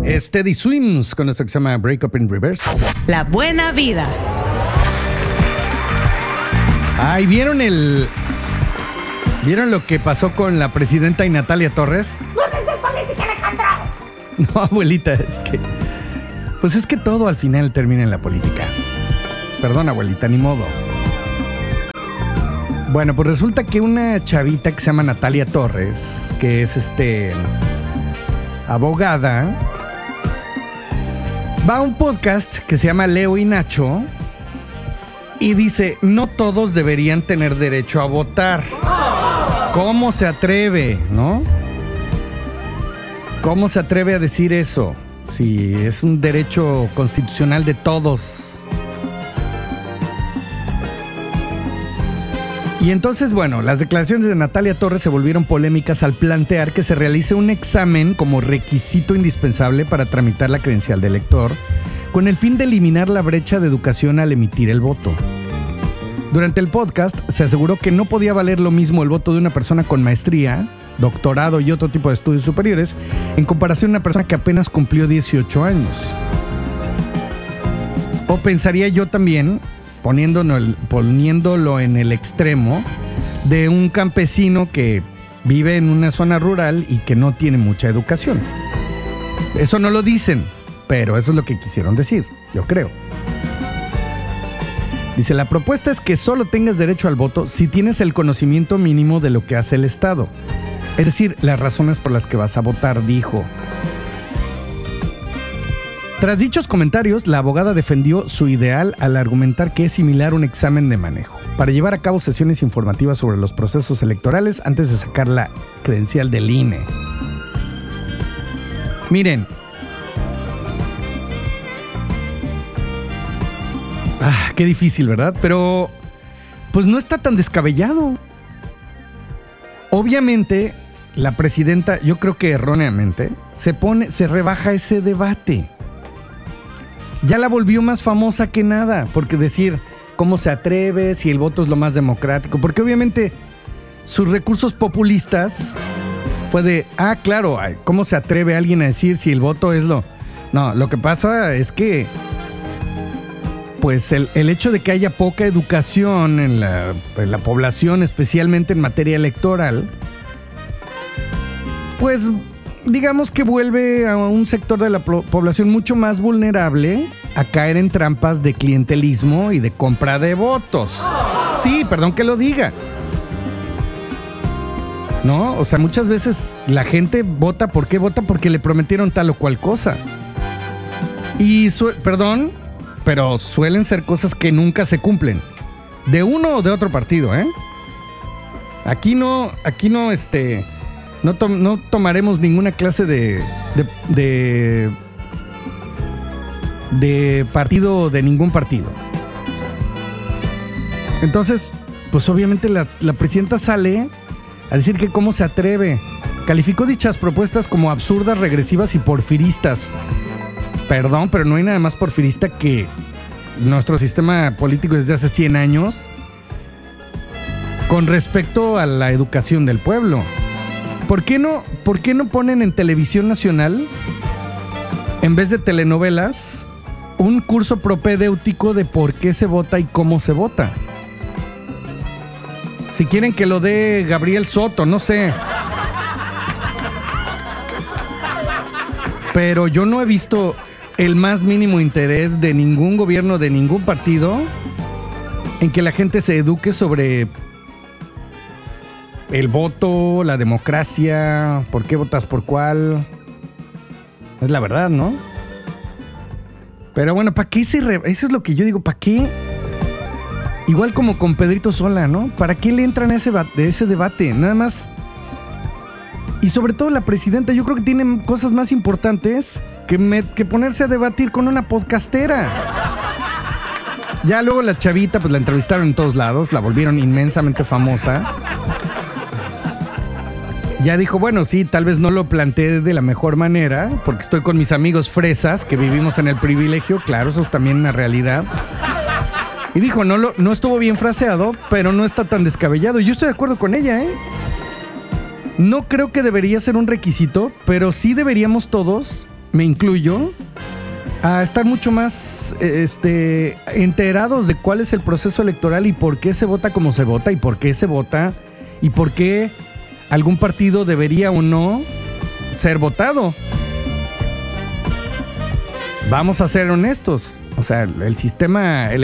Steady Swims con esto que se llama Break Up in Reverse. La buena vida. Ay, ¿vieron lo que pasó con la presidenta y Natalia Torres? No es de política, Alejandro. No, abuelita, pues es que todo al final termina en la política. Perdón, abuelita, ni modo. Bueno, pues resulta que una chavita que se llama Natalia Torres, que es abogada, va a un podcast que se llama Leo y Nacho y dice, no todos deberían tener derecho a votar. ¿Cómo se atreve, no? ¿Cómo se atreve a decir eso? Si es un derecho constitucional de todos. Y entonces, bueno, las declaraciones de Natalia Torres se volvieron polémicas al plantear que se realice un examen como requisito indispensable para tramitar la credencial de elector, con el fin de eliminar la brecha de educación al emitir el voto. Durante el podcast se aseguró que no podía valer lo mismo el voto de una persona con maestría, doctorado y otro tipo de estudios superiores en comparación a una persona que apenas cumplió 18 años. O pensaría yo también, poniéndolo en el extremo de un campesino que vive en una zona rural y que no tiene mucha educación. Eso no lo dicen, pero eso es lo que quisieron decir, yo creo. Dice, la propuesta es que solo tengas derecho al voto si tienes el conocimiento mínimo de lo que hace el Estado. Es decir, las razones por las que vas a votar, dijo. Tras dichos comentarios, la abogada defendió su ideal al argumentar que es similar a un examen de manejo, para llevar a cabo sesiones informativas sobre los procesos electorales antes de sacar la credencial del INE. Miren. Qué difícil, ¿verdad? Pero, pues no está tan descabellado. Obviamente, la presidenta, yo creo que erróneamente, se rebaja ese debate. Ya la volvió más famosa que nada, porque decir cómo se atreve, si el voto es lo más democrático, porque obviamente sus recursos populistas fue de, claro, ¿cómo se atreve alguien a decir si el voto es lo... No, lo que pasa es que pues el hecho de que haya poca educación en la población, especialmente en materia electoral, pues digamos que vuelve a un sector de la población mucho más vulnerable a caer en trampas de clientelismo y de compra de votos. Sí, perdón que lo diga. ¿No? O sea, muchas veces la gente vota, ¿por qué vota? Porque le prometieron tal o cual cosa. Y, perdón, pero suelen ser cosas que nunca se cumplen. De uno o de otro partido, ¿eh? Aquí no tomaremos ninguna clase de partido, de ningún partido. Entonces, pues obviamente la presidenta sale a decir que cómo se atreve. Calificó dichas propuestas como absurdas, regresivas y porfiristas. Perdón, pero no hay nada más porfirista que nuestro sistema político desde hace 100 años con respecto a la educación del pueblo. ¿Por qué no ponen en televisión nacional, en vez de telenovelas, un curso propedéutico de por qué se vota y cómo se vota? Si quieren que lo dé Gabriel Soto, no sé. Pero yo no he visto el más mínimo interés de ningún gobierno, de ningún partido, en que la gente se eduque sobre el voto, la democracia, por qué votas por cuál. Es la verdad, ¿no? Pero bueno, ¿para qué eso es lo que yo digo, ¿para qué? Igual como con Pedrito Sola, ¿no? ¿Para qué le entran a ese debate? Nada más. Y sobre todo la presidenta, yo creo que tiene cosas más importantes que ponerse a debatir con una podcastera. Ya luego la chavita, pues la entrevistaron en todos lados, la volvieron inmensamente famosa. Ya dijo, bueno, sí, tal vez no lo planteé de la mejor manera, porque estoy con mis amigos fresas, que vivimos en el privilegio, claro, eso es también una realidad. Y dijo, no estuvo bien fraseado, pero no está tan descabellado. Yo estoy de acuerdo con ella, ¿eh? No creo que debería ser un requisito, pero sí deberíamos todos me incluyo, a estar mucho más enterados de cuál es el proceso electoral y por qué se vota como se vota y por qué se vota y por qué algún partido debería o no ser votado. Vamos a ser honestos, o sea, el sistema